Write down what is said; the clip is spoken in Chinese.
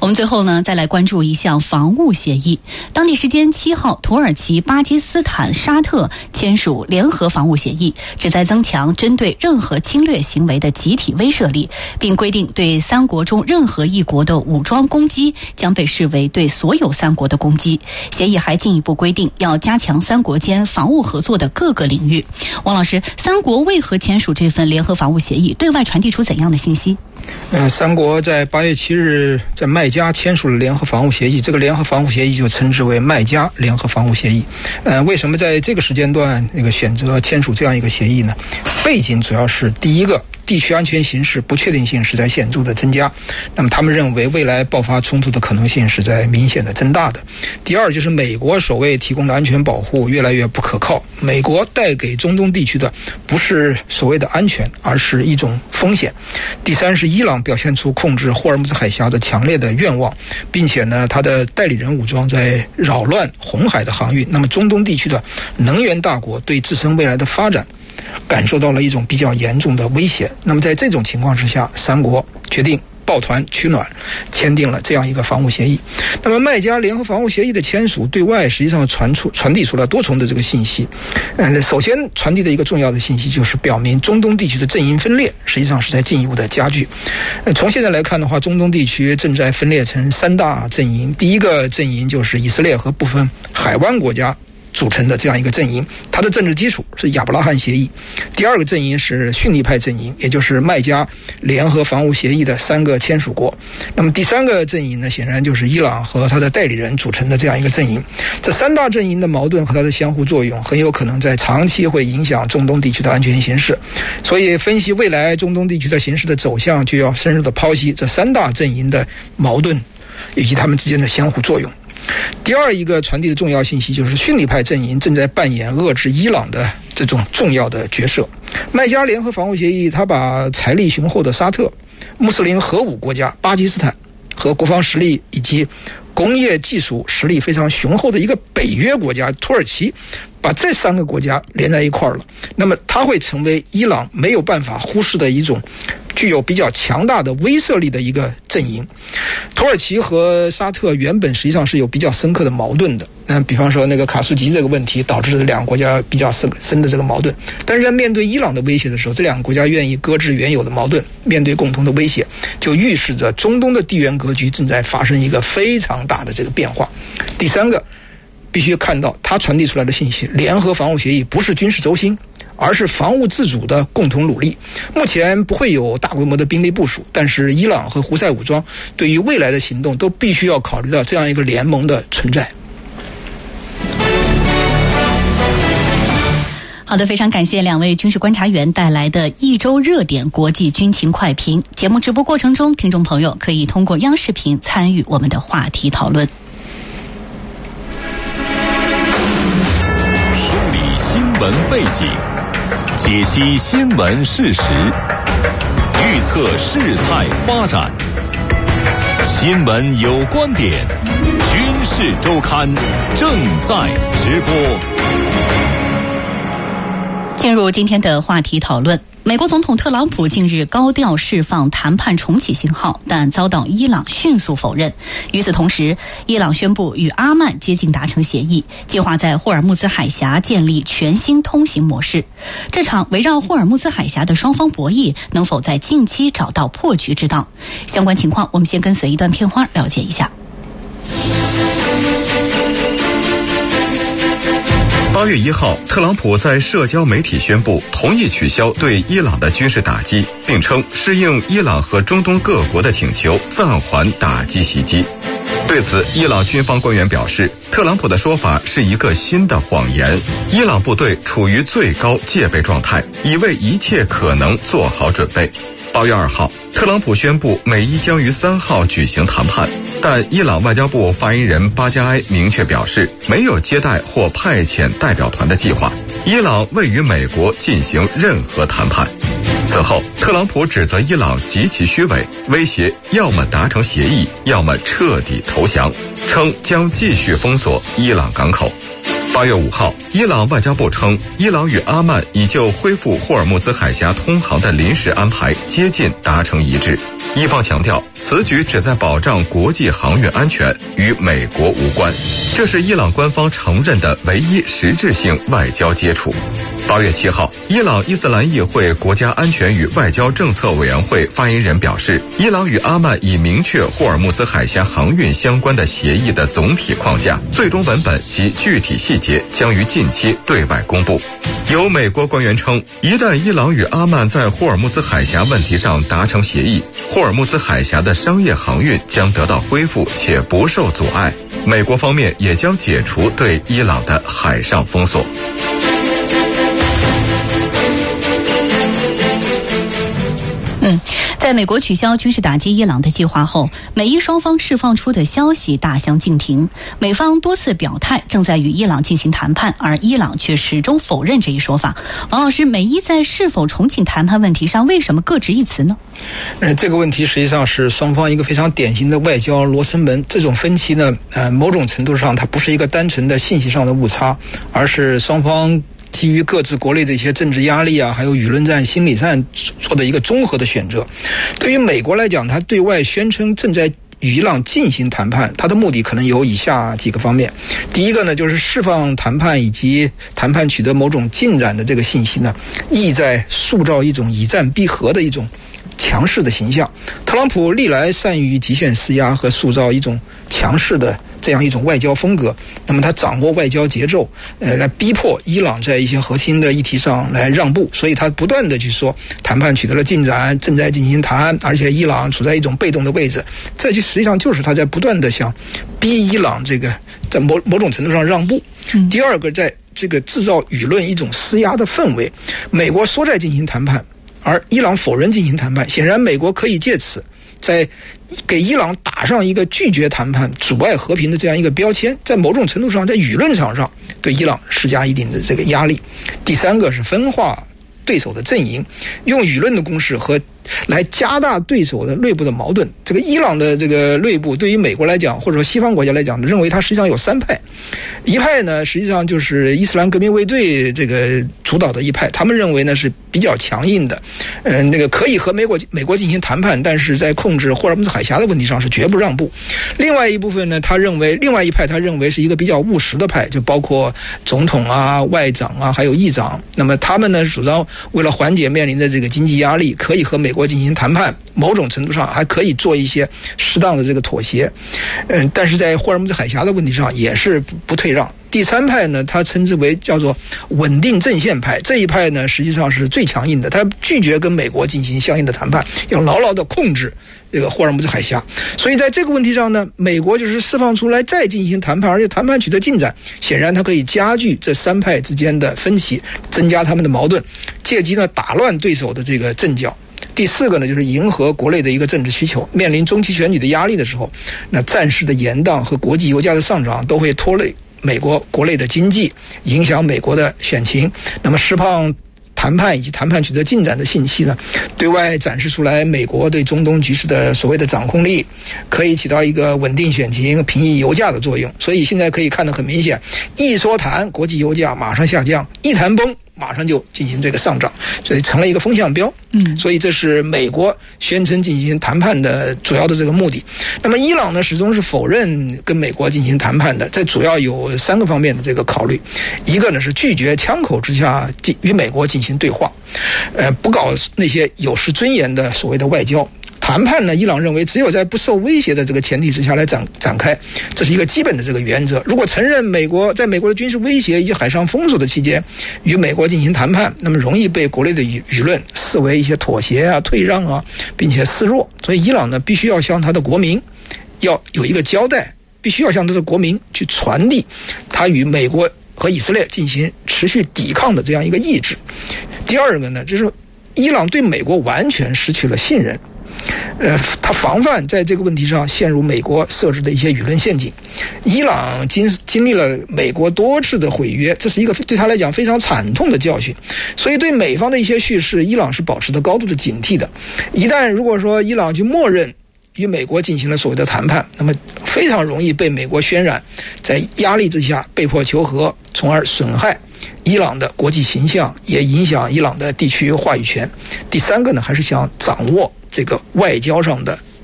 我们最后呢，再来关注一项防务协议。当地时间7号，土耳其、巴基斯坦、沙特签署联合防务协议，旨在增强针对任何侵略行为的集体威慑力，并规定对三国中任何一国的武装攻击将被视为对所有三国的攻击。协议还进一步规定要加强三国间防务合作的各个领域。王老师，三国为何签署这份联合防务协议，对外传递出怎样的信息？ 三国在8月7日在麦加签署了联合防务协议，这个联合防务协议就称之为麦加联合防务协议。为什么在这个时间段选择签署这样一个协议呢？背景主要是第一个，地区安全形势不确定性是在显著的增加，那么他们认为未来爆发冲突的可能性是在明显的增大的。第二就是美国所谓提供的安全保护越来越不可靠，美国带给中东地区的不是所谓的安全，而是一种风险。第三是伊朗表现出控制霍尔木兹海峡的强烈的愿望，并且呢，他的代理人武装在扰乱红海的航运，那么中东地区的能源大国对自身未来的发展感受到了一种比较严重的威胁。那么在这种情况之下，三国决定抱团取暖，签订了这样一个防务协议。那么麦加联合防务协议的签署对外实际上传递出了多重的这个信息。首先传递的一个重要的信息就是表明中东地区的阵营分裂实际上是在进一步的加剧。从现在来看的话，中东地区正在分裂成3大阵营。第一个阵营就是以色列和部分海湾国家组成的这样一个阵营，它的政治基础是亚伯拉罕协议。第二个阵营是逊尼派阵营，也就是麦加联合防务协议的3个签署国。那么第三个阵营呢，显然就是伊朗和他的代理人组成的这样一个阵营。这3大阵营的矛盾和它的相互作用，很有可能在长期会影响中东地区的安全形势。所以分析未来中东地区的形势的走向，就要深入的剖析这3大阵营的矛盾以及他们之间的相互作用。第二一个传递的重要信息就是逊尼派阵营正在扮演遏制伊朗的这种重要的角色。麦加联合防务协议，它把财力雄厚的沙特、穆斯林核武国家巴基斯坦和国防实力以及工业技术实力非常雄厚的一个北约国家土耳其，把这3个国家连在一块了。那么它会成为伊朗没有办法忽视的一种具有比较强大的威慑力的一个阵营。土耳其和沙特原本实际上是有比较深刻的矛盾的，比方说那个卡舒吉这个问题导致两个国家比较深的这个矛盾。但是在面对伊朗的威胁的时候，这两个国家愿意搁置原有的矛盾，面对共同的威胁，就预示着中东的地缘格局正在发生一个非常大的这个变化。第三个必须看到它传递出来的信息，联合防务协议不是军事轴心，而是防务自主的共同努力。目前不会有大规模的兵力部署，但是伊朗和胡塞武装对于未来的行动都必须要考虑到这样一个联盟的存在。 好的，非常感谢2位军事观察员带来的一周热点国际军情快评。节目直播过程中，听众朋友可以通过央视频参与我们的话题讨论。 梳理新闻背景，解析新闻事实，预测事态发展。新闻有观点，军事周刊正在直播。 进入今天的话题讨论。美国总统特朗普近日高调释放谈判重启信号，但遭到伊朗迅速否认。与此同时，伊朗宣布与阿曼接近达成协议，计划在霍尔木兹海峡建立全新通行模式。这场围绕霍尔木兹海峡的双方博弈能否在近期找到破局之道？相关情况我们先跟随一段片花了解一下。 8月1号，特朗普在社交媒体宣布同意取消对伊朗的军事打击，并称适应伊朗和中东各国的请求，暂缓打击袭击。对此，伊朗军方官员表示，特朗普的说法是一个新的谎言，伊朗部队处于最高戒备状态，已为一切可能做好准备。8月2号，特朗普宣布美伊将于3号举行谈判，但伊朗外交部发言人巴加埃明确表示，没有接待或派遣代表团的计划，伊朗未与美国进行任何谈判。此后，特朗普指责伊朗极其虚伪，威胁要么达成协议，要么彻底投降，称将继续封锁伊朗港口。8月5号，伊朗外交部称，伊朗与阿曼已就恢复霍尔木兹海峡通航的临时安排接近达成一致。 伊方强调，此举旨在保障国际航运安全，与美国无关。这是伊朗官方承认的唯一实质性外交接触。8月7号，伊朗伊斯兰议会国家安全与外交政策委员会发言人表示，伊朗与阿曼已明确霍尔木兹海峡航运相关的协议的总体框架，最终文本及具体细节将于近期对外公布。有美国官员称，一旦伊朗与阿曼在霍尔木兹海峡问题上达成协议，霍尔木兹海峡的商业航运将得到恢复且不受阻碍，美国方面也将解除对伊朗的海上封锁。 在美国取消军事打击伊朗的计划后，美伊双方释放出的消息大相径庭。美方多次表态正在与伊朗进行谈判，而伊朗却始终否认这一说法。王老师，美伊在是否重启谈判问题上，为什么各执一词呢？ 这个问题实际上是双方一个非常典型的外交罗生门。这种分歧呢，某种程度上它不是一个单纯的信息上的误差，而是双方基于各自国内的一些政治压力啊，还有舆论战、心理战做的一个综合的选择。对于美国来讲，它对外宣称正在与伊朗进行谈判，它的目的可能有以下几个方面。第一个呢，就是释放谈判以及谈判取得某种进展的这个信息呢，意在塑造一种以战逼和的一种强势的形象。特朗普历来善于极限施压和塑造一种强势的这样一种外交风格，那么他掌握外交节奏，来逼迫伊朗在一些核心的议题上来让步，所以他不断的去说谈判取得了进展，正在进行谈，而且伊朗处在一种被动的位置，这就实际上就是他在不断的想逼伊朗这个在某种程度上让步。第二个，在这个制造舆论一种施压的氛围，美国说在进行谈判，而伊朗否认进行谈判，显然美国可以借此在给伊朗打上一个拒绝谈判、阻碍和平的这样一个标签，在某种程度上在舆论场上对伊朗施加一定的这个压力。第三个是分化对手的阵营，用舆论的攻势和来加大对手的内部的矛盾。这个伊朗的这个内部对于美国来讲，或者说西方国家来讲，认为它实际上有三派。一派呢，实际上就是伊斯兰革命卫队这个主导的一派，他们认为呢是比较强硬的，那个可以和美国进行谈判，但是在控制霍尔木兹海峡的问题上是绝不让步。另外一部分呢，另外一派他认为是一个比较务实的派，就包括总统啊、外长啊，还有议长。那么他们呢主张为了缓解面临的这个经济压力，可以和美国进行谈判，某种程度上还可以做一些适当的这个妥协。但是在霍尔木兹海峡的问题上也是不退让。第三派呢，他称之为叫做稳定阵线派，这一派呢实际上是最强硬的，他拒绝跟美国进行相应的谈判，要牢牢的控制这个霍尔木兹海峡。所以在这个问题上呢，美国就是释放出来再进行谈判，而且谈判取得进展，显然它可以加剧这三派之间的分歧，增加他们的矛盾，借机呢打乱对手的这个阵脚。第四个呢，就是迎合国内的一个政治需求，面临中期选举的压力的时候，那战事的延宕和国际油价的上涨都会拖累美国国内的经济，影响美国的选情。那么释放谈判以及谈判取得进展的信息呢，对外展示出来美国对中东局势的所谓的掌控力，可以起到一个稳定选情、平抑油价的作用。所以现在可以看得很明显，一说谈，国际油价马上下降；一谈崩，马上就进行这个上涨，所以成了一个风向标。所以这是美国宣称进行谈判的主要的这个目的。那么伊朗呢，始终是否认跟美国进行谈判的，这主要有三个方面的这个考虑。一个呢是拒绝枪口之下与美国进行对话，不搞那些有失尊严的所谓的外交。谈判呢，伊朗认为只有在不受威胁的这个前提之下来展开，这是一个基本的这个原则。如果承认在美国的军事威胁以及海上封锁的期间与美国进行谈判，那么容易被国内的舆论视为一些妥协啊、退让啊，并且示弱。所以伊朗呢，必须要向他的国民要有一个交代，必须要向他的国民去传递他与美国和以色列进行持续抵抗的这样一个意志。第二个呢，就是伊朗对美国完全失去了信任。他防范在这个问题上陷入美国设置的一些舆论陷阱。伊朗经历了美国多次的毁约，这是一个对他来讲非常惨痛的教训。所以对美方的一些叙事，伊朗是保持着高度的警惕的。一旦如果说伊朗去默认与美国进行了所谓的谈判，那么非常容易被美国渲染，在压力之下被迫求和，从而损害伊朗的国际形象，也影响伊朗的地区话语权。第三个呢，还是想掌握这个外交上的